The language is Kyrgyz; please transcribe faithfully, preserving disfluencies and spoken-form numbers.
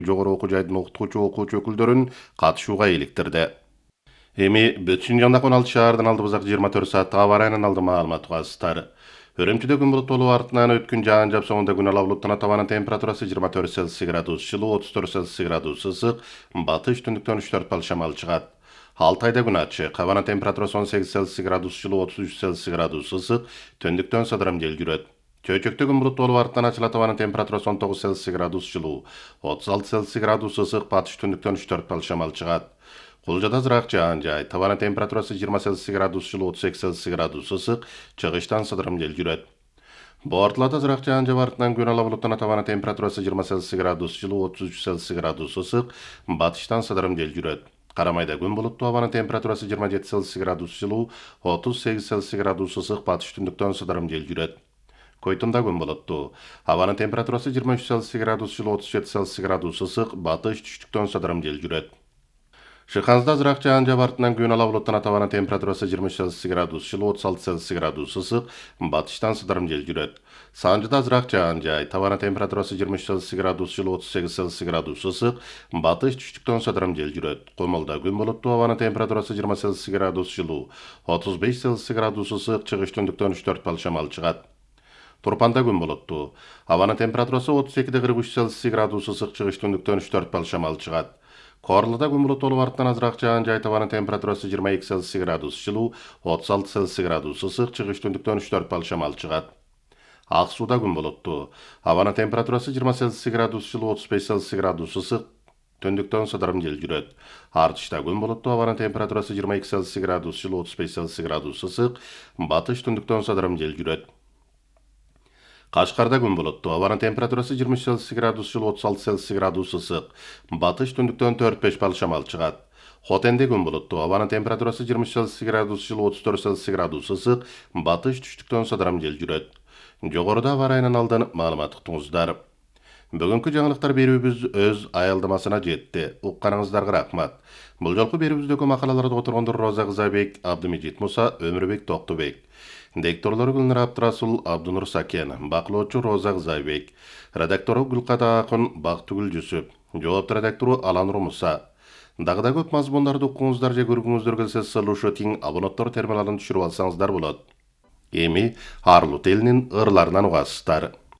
жогору окуу жайдын окутуучу окуучу өкүлдөрүн катышууга иликтирди. Эми Бөтчүн жандагы он алты шаардын алды бузак жыйырма төрт сааттык аба ырайынан алды маалымат угасыздар. Өрөмчүдө күн булуттуу болуп артынан өткөн жаан жапсоңунда күн ала булуттан табанын температурасы жыйырма төрт Цельсий градус жылуу, отуз төрт Цельсий градус ысык, батыш түндүктөн үч төрт балл шамал чыгат. Алтайда күн ачык, абанын температурасы он сегиз Цельсий градус жылуу, отуз үч Цельсий градус ысык, түндүктөн сыдырым жел жүрөт. Чөйчөктө күн булуттуу болуп артынан ачылат, абанын температурасы он тогуз Цельсий градус жылуу, отуз алты Цельсий градус ысык, батыш түндүктөн үч төрт балл шамал чыгат. Кулжада азыраак жаан жай, табанын температурасы жыйырма Цельсий градус жылуу, отуз эки Цельсий градус ысык, чыгыштан сыдырым жел жүрөт. Бортуларда азыраак жаан жаап артынан күн ала булуттан табанын температурасы жыйырма Цельсий градус жылуу, отуз үч Цельсий градус ысык, батыштан сыдырым жел жүрөт. Карамайда күн булуттуу, абанын температурасы жыйырма жети Цельсий градус жылуу, отуз сегиз Цельсий градус ысык, батыш түндүктөн сыдырым жел жүрөт. Койтунда күн булуттуу, абанын температурасы жыйырма үч Цельсий градус жылуу, отуз жети Цельсий градус ысык, батыш түштүктөн сыдырым жел жүрөт. Шыханзда азыраак жаан жаап артынан күн ала булуттан табанын температурасы жыйырма үч Цельсий градус жылуу, отуз алты Цельсий градус ысык, батыштан сыдырым жел жүрөт. Санжыда азыраак жаан жай, табанын температурасы жыйырма үч Цельсий градус жылуу, отуз сегиз Цельсий градус ысык, батыш түштүктөн сыдырым жел жүрөт. Комолдо күн булуттуу, абанын температурасы жыйырма Цельсий градус жылуу, отуз беш Цельсий градус ысык, чыгыш түндүктөн үч төрт балл шамал чыгат. Турпанда күн булуттуу, абанын температурасы отуз эки кырк үч Цельсий градус ысык, чыгыш түндүктөн үч төрт балл шамал чыгат. Корлуда күн булуттуу болуп артынан азыраак жаан жай, табанын температурасы жыйырма эки Цельсий градус жылуу, отуз алты Цельсий градус ысык, чыгыш түндүктөн үч төрт балл шамал чыгат. Ак сууда күн булуттуу, абанын температурасы жыйырма Цельсий градус жылуу, отуз беш Цельсий градус ысык, түндүктөн сыдырым жел жүрөт. Артышта күн булуттуу, абанын температурасы жыйырма эки Цельсий градус жылуу, отуз беш Цельсий градус ысык, батыш түндүктөн сыдырым жел жүрөт. Кашкарда күн булуттуу, абанын температурасы жыйырма үч Цельсий градус жылуу, отуз алты Цельсий градус ысык, батыш түндүктөн төрт беш балл шамал чыгат. Хотенде күн булуттуу, абанын температурасы жыйырма үч Цельсий градус жылуу, отуз төрт Цельсий градус ысык, батыш түштүктөн сыдырым жел жүрөт. Жогоруда аба ырайынан алдан маалымат уктуңуздар. Бүгүнкү жаңылыктар берүүбүз өз аялдамасына жетти. Укканыңыздарга рахмат. Бул жолку берүүбүздөгү макалаларды отургондор Роза Кызайбек, Абдымежит Муса, Өмүрбек Токтубек. Дикторлору Гүлнар Абдрасул, Абдунур Сакен, бакылоочу Роза Кызайбек, редактору Гүлкада Акын, Бактыгүл Жүсүп, жоопту редактору Аланур Муса. Дагы да көп мазмундарды укуңуздар же көргүңүздөр келсе, сылушу тиң абонаттар терминалын түшүрүп алсаңыздар болот. Эми Арлут элинин ырларынан угасыздар.